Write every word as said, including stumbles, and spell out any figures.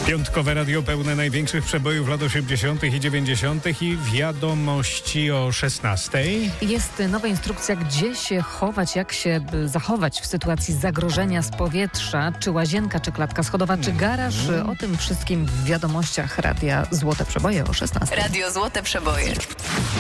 Piątkowe radio pełne największych przebojów lat osiemdziesiątych i dziewięćdziesiątych i wiadomości o szesnastej. Jest nowa instrukcja, gdzie się chować, jak się zachować w sytuacji zagrożenia z powietrza. Czy łazienka, czy klatka schodowa, czy garaż. O tym wszystkim w wiadomościach radia Złote Przeboje o szesnastej. Radio Złote Przeboje.